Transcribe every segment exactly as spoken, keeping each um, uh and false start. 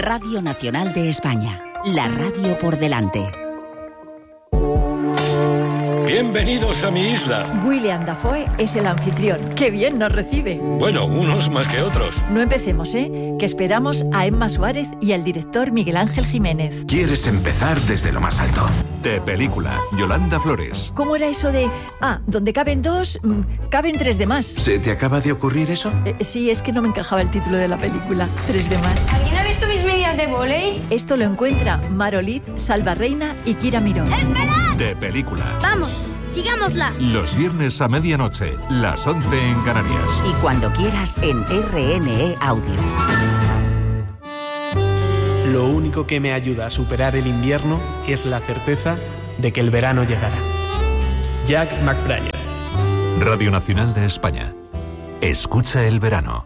Radio Nacional de España, la radio por delante. Bienvenidos a mi isla. William Dafoe es el anfitrión. ¡Qué bien nos recibe! Bueno, unos más que otros. No empecemos, ¿eh? Que esperamos a Emma Suárez y al director Miguel Ángel Jiménez. ¿Quieres empezar desde lo más alto? De película, Yolanda Flores. ¿Cómo era eso de, ah, donde caben dos, mmm, caben tres de más? ¿Se te acaba de ocurrir eso? Eh, sí, es que no me encajaba el título de la película. Tres de más. ¿Alguien ha visto mis medias de vóley? Esto lo encuentra Marolid, Salva Reina y Kira Mirón. ¡Esperad! De película. ¡Vamos! ¡Sigámosla! Los viernes a medianoche, las once en Canarias. Y cuando quieras en R N E Audio. Lo único que me ayuda a superar el invierno es la certeza de que el verano llegará. Jack McBride. Radio Nacional de España. Escucha el verano.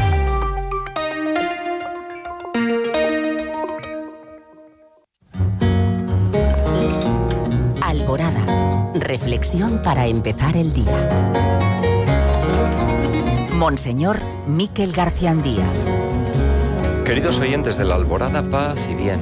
Alborada. Reflexión para empezar el día. Monseñor Miquel Garciandía. Queridos oyentes de la Alborada, paz y bien.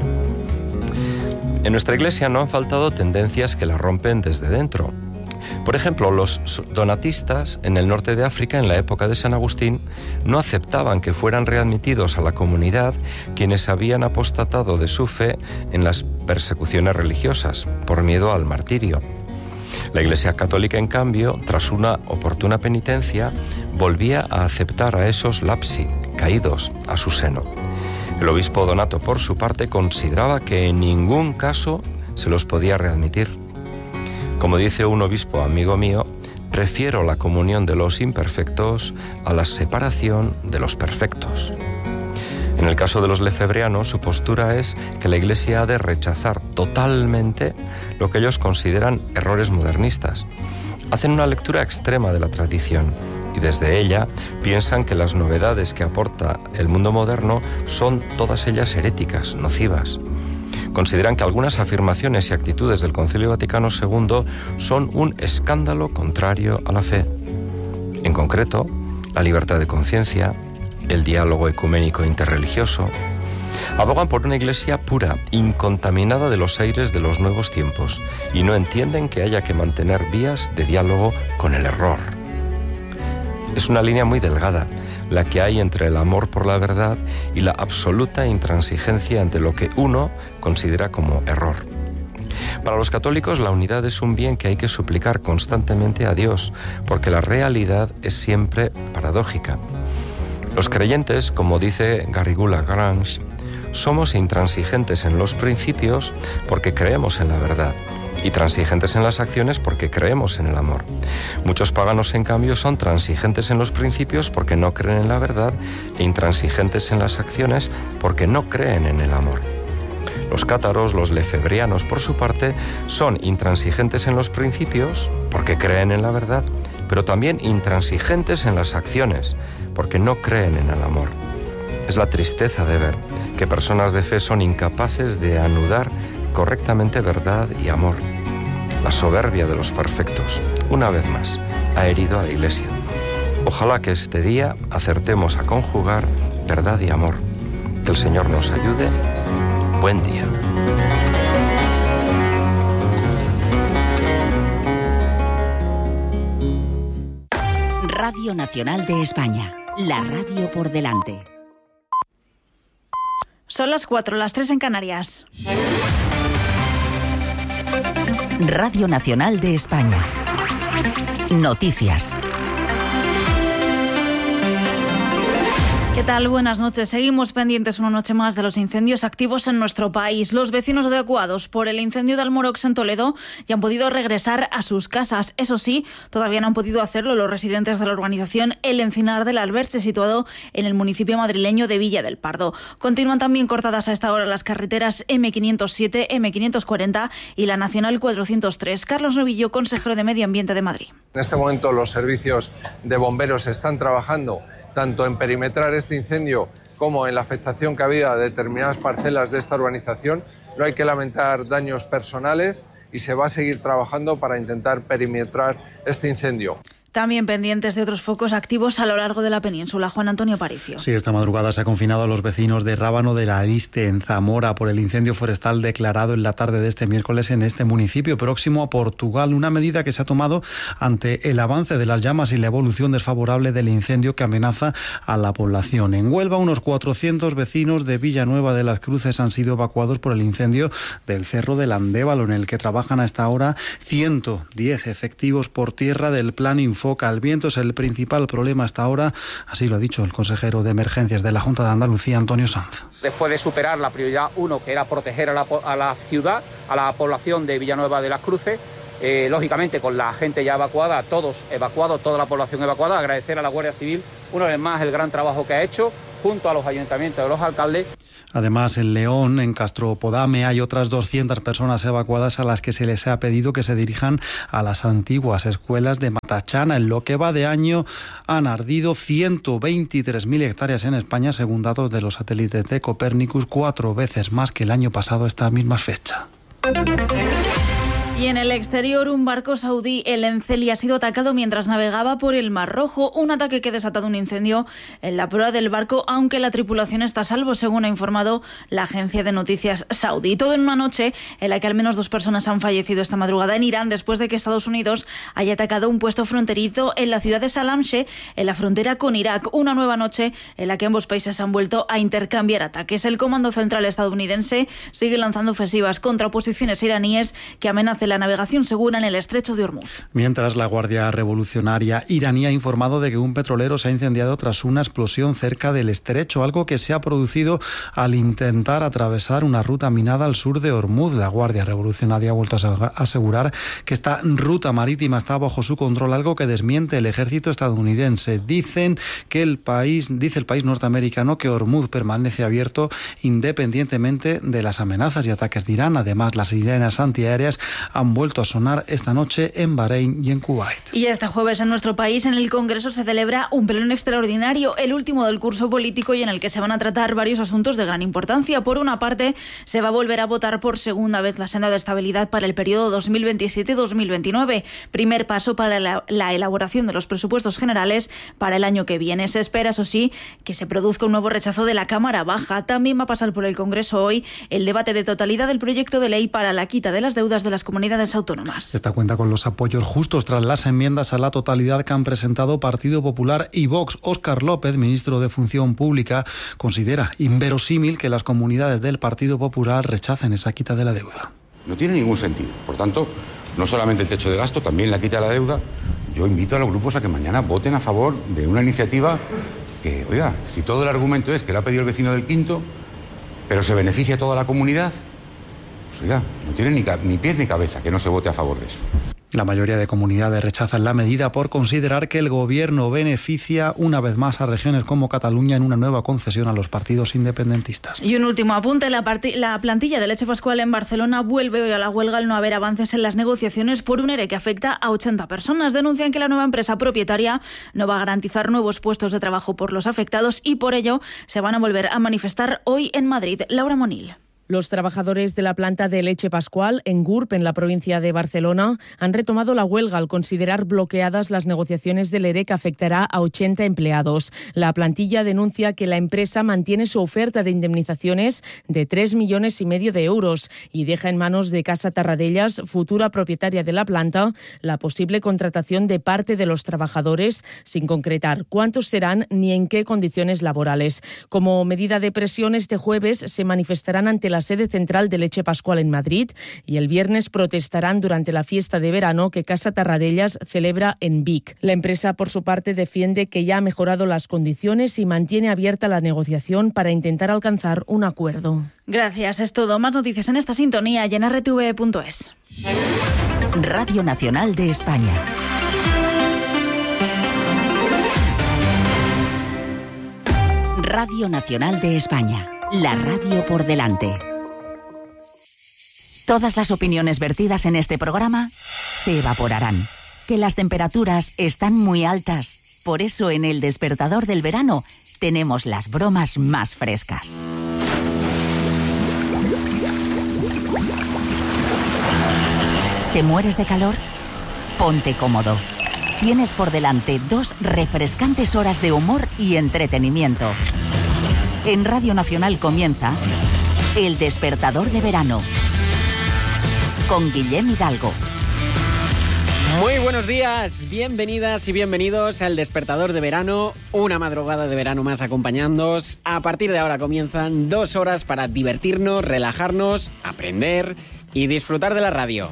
En nuestra iglesia no han faltado tendencias que la rompen desde dentro. Por ejemplo, los donatistas en el norte de África, en la época de San Agustín, no aceptaban que fueran readmitidos a la comunidad quienes habían apostatado de su fe en las persecuciones religiosas, por miedo al martirio. La Iglesia Católica, en cambio, tras una oportuna penitencia, volvía a aceptar a esos lapsi, caídos, a su seno. El obispo Donato, por su parte, consideraba que en ningún caso se los podía readmitir. Como dice un obispo amigo mío, prefiero la comunión de los imperfectos a la separación de los perfectos. En el caso de los lefebvreanos, su postura es que la Iglesia ha de rechazar totalmente lo que ellos consideran errores modernistas. Hacen una lectura extrema de la tradición y desde ella piensan que las novedades que aporta el mundo moderno son todas ellas heréticas, nocivas. Consideran que algunas afirmaciones y actitudes del Concilio Vaticano segundo son un escándalo contrario a la fe. En concreto, la libertad de conciencia, el diálogo ecuménico interreligioso. Abogan por una iglesia pura, incontaminada de los aires de los nuevos tiempos, y no entienden que haya que mantener vías de diálogo con el error. Es una línea muy delgada, la que hay entre el amor por la verdad y la absoluta intransigencia ante lo que uno considera como error. Para los católicos, la unidad es un bien que hay que suplicar constantemente a Dios, porque la realidad es siempre paradójica. Los creyentes, como dice Garrigou Lagrange, somos intransigentes en los principios porque creemos en la verdad y transigentes en las acciones porque creemos en el amor. Muchos paganos, en cambio, son transigentes en los principios porque no creen en la verdad e intransigentes en las acciones porque no creen en el amor. Los cátaros, los lefebvrianos, por su parte, son intransigentes en los principios porque creen en la verdad, pero también intransigentes en las acciones porque no creen en el amor. Es la tristeza de ver que personas de fe son incapaces de anudar correctamente verdad y amor. La soberbia de los perfectos, una vez más, ha herido a la Iglesia. Ojalá que este día acertemos a conjugar verdad y amor. Que el Señor nos ayude. Buen día. Radio Nacional de España, la radio por delante. Son las cuatro, las tres en Canarias. Radio Nacional de España. Noticias. ¿Qué tal? Buenas noches. Seguimos pendientes una noche más de los incendios activos en nuestro país. Los vecinos evacuados por el incendio de Almorox en Toledo ya han podido regresar a sus casas. Eso sí, todavía no han podido hacerlo los residentes de la urbanización El Encinar del Alberche, situado en el municipio madrileño de Villa del Pardo. Continúan también cortadas a esta hora las carreteras eme quinientos siete, eme quinientos cuarenta y la Nacional cuatrocientos tres. Carlos Novillo, consejero de Medio Ambiente de Madrid. En este momento los servicios de bomberos están trabajando tanto en perimetrar este incendio como en la afectación que ha habido a determinadas parcelas de esta urbanización. No hay que lamentar daños personales y se va a seguir trabajando para intentar perimetrar este incendio. También pendientes de otros focos activos a lo largo de la península. Juan Antonio Paricio. Sí, esta madrugada se ha confinado a los vecinos de Rábano de la Ariste, en Zamora, por el incendio forestal declarado en la tarde de este miércoles en este municipio próximo a Portugal. Una medida que se ha tomado ante el avance de las llamas y la evolución desfavorable del incendio que amenaza a la población. En Huelva, unos cuatrocientos vecinos de Villanueva de las Cruces han sido evacuados por el incendio del Cerro del Andévalo, en el que trabajan hasta ahora ciento diez efectivos por tierra del Plan Infoca. El viento es el principal problema hasta ahora, así lo ha dicho el consejero de Emergencias de la Junta de Andalucía, Antonio Sanz. Después de superar la prioridad uno, que era proteger a la, a la ciudad, a la población de Villanueva de las Cruces, eh, lógicamente con la gente ya evacuada, todos evacuados, toda la población evacuada, agradecer a la Guardia Civil una vez más el gran trabajo que ha hecho junto a los ayuntamientos de los alcaldes. Además, en León, en Castropodame, hay otras doscientas personas evacuadas a las que se les ha pedido que se dirijan a las antiguas escuelas de Matachana. En lo que va de año han ardido ciento veintitrés mil hectáreas en España, según datos de los satélites de Copernicus, cuatro veces más que el año pasado a esta misma fecha. Y en el exterior, un barco saudí, el Enceli, ha sido atacado mientras navegaba por el Mar Rojo. Un ataque que ha desatado un incendio en la proa del barco, aunque la tripulación está a salvo, según ha informado la agencia de noticias saudí. Todo en una noche en la que al menos dos personas han fallecido esta madrugada en Irán, después de que Estados Unidos haya atacado un puesto fronterizo en la ciudad de Salamche, en la frontera con Irak. Una nueva noche en la que ambos países han vuelto a intercambiar ataques. El Comando Central estadounidense sigue lanzando ofensivas contra posiciones iraníes que amenazan la navegación segura en el estrecho de Hormuz. Mientras, la Guardia Revolucionaria iraní ha informado de que un petrolero se ha incendiado tras una explosión cerca del estrecho, algo que se ha producido al intentar atravesar una ruta minada al sur de Hormuz. La Guardia Revolucionaria ha vuelto a asegurar que esta ruta marítima está bajo su control, algo que desmiente el ejército estadounidense. Dicen que el país, dice el país norteamericano, que Hormuz permanece abierto independientemente de las amenazas y ataques de Irán. Además, las sirenas antiaéreas han vuelto a sonar esta noche en Bahrein y en Kuwait. Y este jueves en nuestro país, en el Congreso, se celebra un pleno extraordinario, el último del curso político, y en el que se van a tratar varios asuntos de gran importancia. Por una parte, se va a volver a votar por segunda vez la senda de estabilidad para el periodo dos mil veintisiete dos mil veintinueve. Primer paso para la, la elaboración de los presupuestos generales para el año que viene. Se espera, eso sí, que se produzca un nuevo rechazo de la Cámara Baja. También va a pasar por el Congreso hoy el debate de totalidad del proyecto de ley para la quita de las deudas de las comunidades autónomas. Esta cuenta con los apoyos justos tras las enmiendas a la totalidad que han presentado Partido Popular y Vox. Óscar López, ministro de Función Pública, considera inverosímil que las comunidades del Partido Popular rechacen esa quita de la deuda. No tiene ningún sentido. Por tanto, no solamente el techo de gasto, también la quita de la deuda. Yo invito a los grupos a que mañana voten a favor de una iniciativa que, oiga, si todo el argumento es que la ha pedido el vecino del Quinto, pero se beneficia a toda la comunidad, pues oiga, no tiene ni, ni pies ni cabeza que no se vote a favor de eso. La mayoría de comunidades rechazan la medida por considerar que el gobierno beneficia una vez más a regiones como Cataluña en una nueva concesión a los partidos independentistas. Y un último apunte, la, la plantilla de Leche Pascual en Barcelona vuelve hoy a la huelga al no haber avances en las negociaciones por un ERE que afecta a ochenta personas. Denuncian que la nueva empresa propietaria no va a garantizar nuevos puestos de trabajo por los afectados y por ello se van a volver a manifestar hoy en Madrid. Laura Monil. Los trabajadores de la planta de Leche Pascual, en Gurb, en la provincia de Barcelona, han retomado la huelga al considerar bloqueadas las negociaciones del ERE que afectará a ochenta empleados. La plantilla denuncia que la empresa mantiene su oferta de indemnizaciones de tres millones y medio de euros y deja en manos de Casa Tarradellas, futura propietaria de la planta, la posible contratación de parte de los trabajadores, sin concretar cuántos serán ni en qué condiciones laborales. Como medida de presión, este jueves se manifestarán ante la la sede central de Leche Pascual en Madrid y el viernes protestarán durante la fiesta de verano que Casa Tarradellas celebra en Vic. La empresa, por su parte, defiende que ya ha mejorado las condiciones y mantiene abierta la negociación para intentar alcanzar un acuerdo. Gracias, es todo. Más noticias en esta sintonía y en R T V punto es. Radio Nacional de España. Radio Nacional de España. La radio por delante. Todas las opiniones vertidas en este programa se evaporarán. Que las temperaturas están muy altas. Por eso en El Despertador del Verano tenemos las bromas más frescas. ¿Te mueres de calor? Ponte cómodo. Tienes por delante dos refrescantes horas de humor y entretenimiento. En Radio Nacional comienza El Despertador de Verano con Guillem Hidalgo. Muy buenos días, bienvenidas y bienvenidos al Despertador de Verano, una madrugada de verano más acompañándoos. A partir de ahora comienzan dos horas para divertirnos, relajarnos, aprender y disfrutar de la radio.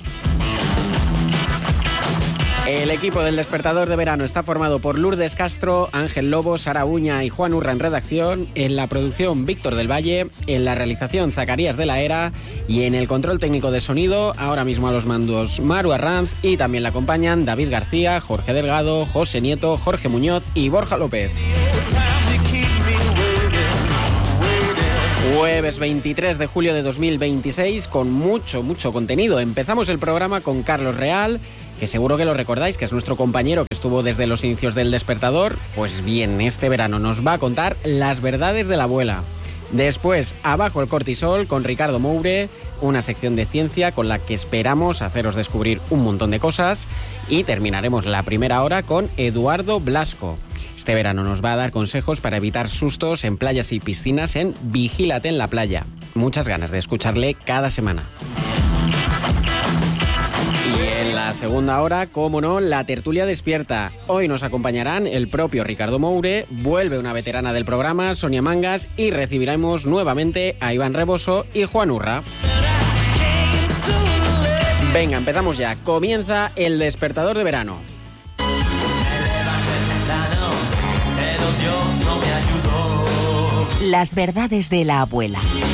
El equipo del Despertador de Verano está formado por Lourdes Castro, Ángel Lobo, Sara Uña y Juan Urra en redacción, en la producción Víctor del Valle, en la realización Zacarías de la Era y en el control técnico de sonido, ahora mismo a los mandos Maru Arranz, y también la acompañan David García, Jorge Delgado, José Nieto, Jorge Muñoz y Borja López. Jueves veintitrés de julio de dos mil veintiséis, con mucho, mucho contenido. Empezamos el programa con Carlos Real, que seguro que lo recordáis, que es nuestro compañero que estuvo desde los inicios del Despertador. Pues bien, este verano nos va a contar las verdades de la abuela. Después, Abajo el cortisol, con Ricardo Moure, una sección de ciencia con la que esperamos haceros descubrir un montón de cosas. Y terminaremos la primera hora con Eduardo Blasco. Este verano nos va a dar consejos para evitar sustos en playas y piscinas en Vigílate en la playa. Muchas ganas de escucharle cada semana. Y en la segunda hora, cómo no, la tertulia despierta. Hoy nos acompañarán el propio Ricardo Moure, vuelve una veterana del programa, Sonia Mangas, y recibiremos nuevamente a Iván Reboso y Juan Urra. Venga, empezamos ya. Comienza el Despertador de Verano. Las verdades de la abuela.